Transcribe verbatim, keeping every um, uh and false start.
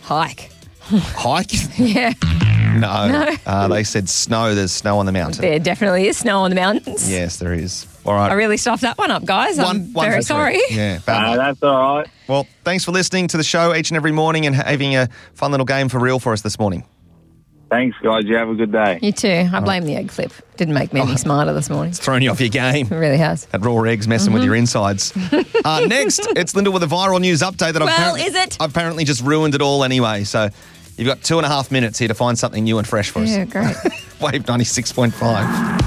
Hike. Hike? Yeah. No. No. Uh, they said snow. There's snow on the mountain. There definitely is snow on the mountains. Yes, there is. All right. I really stuffed that one up, guys. I'm One- one very for three. sorry. Yeah, bad No, luck. that's all right. Well, thanks for listening to the show each and every morning and having a fun little game for real for us this morning. Thanks, guys. You have a good day. You too. I blame the egg flip. Didn't make me any smarter this morning. It's thrown you off your game. It really has. That raw eggs messing with your insides. Uh, next, it's Linda with a viral news update that I've, Well, apparently, is it? I've apparently just ruined it all anyway. So you've got two and a half minutes here to find something new and fresh for us. Yeah, great. Wave ninety-six point five.